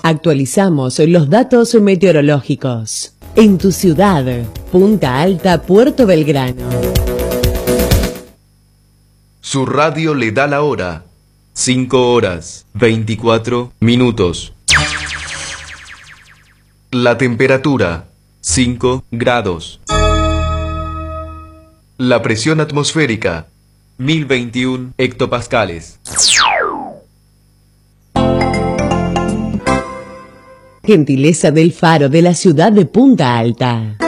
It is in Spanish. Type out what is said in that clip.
Actualizamos los datos meteorológicos. En tu ciudad, Punta Alta, Puerto Belgrano. Su radio le da la hora. 5 horas, 24 minutos. La temperatura, 5 grados. La presión atmosférica, 1021 hectopascales. Gentileza del Faro de la ciudad de Punta Alta.